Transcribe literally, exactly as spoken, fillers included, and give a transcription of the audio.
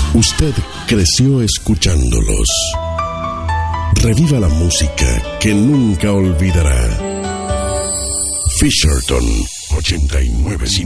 Usted creció escuchándolos. Reviva la música que nunca olvidará. Fisherton ochenta y nueve punto cinco.